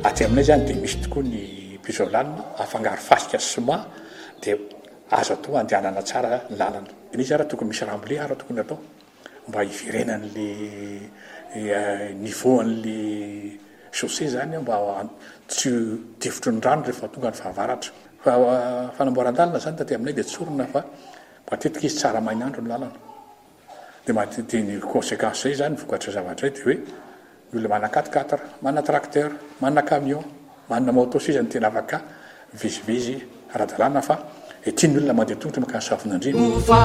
aty aminay zany dia misy tokoa ny pisolalina afangaro fasika soma dia azo atao andehanana tsara ny lalana. Izy ara tokony misy ramble ara tokony atao mba hiverenan'le niveau an'le chaussée zany mba tsy tifotry ny rano rehefa tonga ny fahavaratra. Fa fanamboaran-dalana zany taty aminay dia tsorona fa matetika izy tsara mainandro ny lalana. Dia ny conséquence zay zany vokatra zavatra dia hoe ny olona mana 4x4, mana tracteur, mana camion, mana moto sisa ny tena afaka vizivizy ara-dalàna fa tiany olona mandeha tongotra makany safon'Andriana.